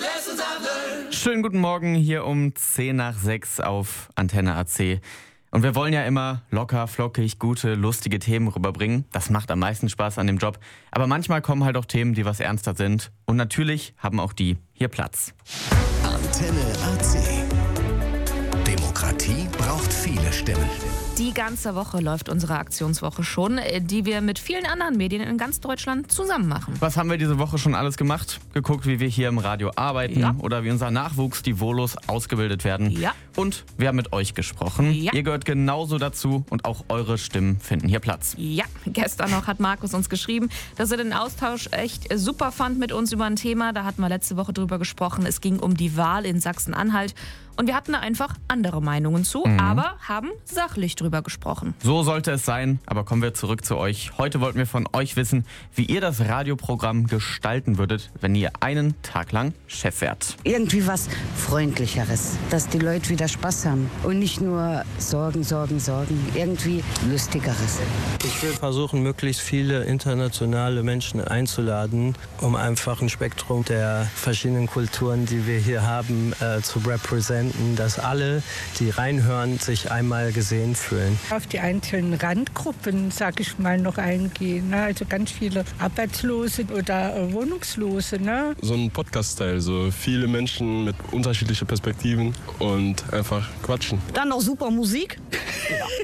Schönen guten Morgen hier um 10 nach 6 auf Antenne AC. Und wir wollen ja immer locker, flockig, gute, lustige Themen rüberbringen. Das macht am meisten Spaß an dem Job. Aber manchmal kommen halt auch Themen, die was ernster sind. Und natürlich haben auch die hier Platz. Antenne AC. Demokratie braucht viele Stimmen. Die ganze Woche läuft unsere Aktionswoche schon, die wir mit vielen anderen Medien in ganz Deutschland zusammen machen. Was haben wir diese Woche schon alles gemacht? Geguckt, wie wir hier im Radio arbeiten oder wie unser Nachwuchs, die Volos, ausgebildet werden. Ja. Und wir haben mit euch gesprochen. Ja. Ihr gehört genauso dazu und auch eure Stimmen finden hier Platz. Ja, gestern noch hat Markus uns geschrieben, dass er den Austausch echt super fand mit uns über ein Thema. Da hatten wir letzte Woche drüber gesprochen. Es ging um die Wahl in Sachsen-Anhalt. Und wir hatten da einfach andere Meinungen zu, aber haben sachlich drüber gesprochen. So sollte es sein, aber kommen wir zurück zu euch. Heute wollten wir von euch wissen, wie ihr das Radioprogramm gestalten würdet, wenn ihr einen Tag lang Chef wärt. Irgendwie was Freundlicheres, dass die Leute wieder Spaß haben und nicht nur Sorgen. Irgendwie Lustigeres. Ich will versuchen, möglichst viele internationale Menschen einzuladen, um einfach ein Spektrum der verschiedenen Kulturen, die wir hier haben, zu repräsentieren, dass alle, die reinhören, sich einmal gesehen fühlen. Auf die einzelnen Randgruppen, sag ich mal, noch eingehen. Ne? Also ganz viele Arbeitslose oder Wohnungslose. Ne? So ein Podcast-Style, so viele Menschen mit unterschiedlichen Perspektiven und einfach quatschen. Dann noch super Musik.